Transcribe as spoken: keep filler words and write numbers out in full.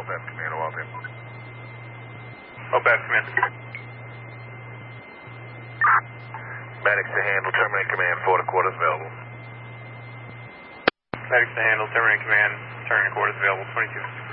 Beth Command, Walden. Oh, Beth Command. Medics to handle, terminate command, four to quarters available. Medics to handle, terminate command, turning quarters available, twenty-two.